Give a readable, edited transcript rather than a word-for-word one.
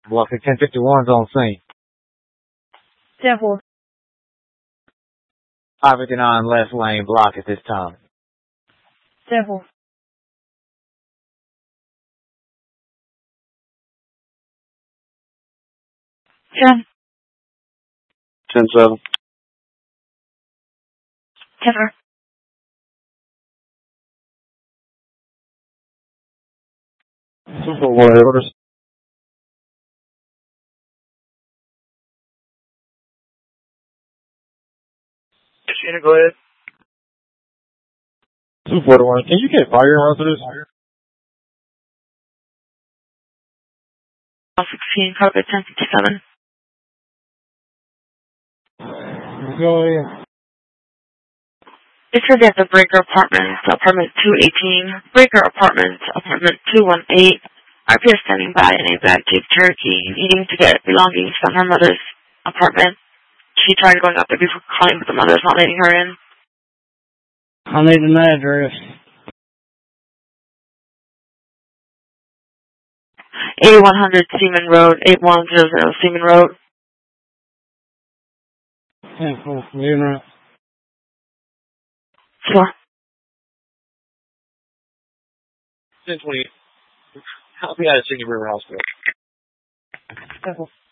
Block 1051's on scene. 10-4. 559 left lane block at this time. 10-4. 10. 10-7. 10-4. 241 orders. Sheena, go ahead. 241. Can you get fire around to this? 16, carpet 1057. Go ahead. It's for the Breaker Apartments, apartment 218. Breaker Apartments, apartment 218. RP is standing by in a black Jeep Cherokee, needing to get belongings from her mother's apartment. She tried going up there before calling, but the mother's not letting her in. I need an address. 8100 Seaman Road, 8100 Seaman Road. 10-4. Unit. Sure. 1020. Help me out at Senior River Hospital. 10-4.